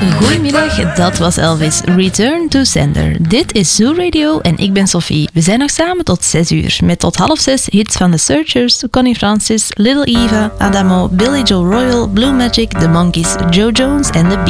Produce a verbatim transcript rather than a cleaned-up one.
Goedemiddag, dat was Elvis. Return to Sender. Dit is Zoo Radio en ik ben Sophie. We zijn nog samen tot zes uur. Met tot half zes hits van The Searchers, Connie Francis, Little Eva, Adamo, Billy Joe Royal, Blue Magic, The Monkees, Joe Jones en The Beatles.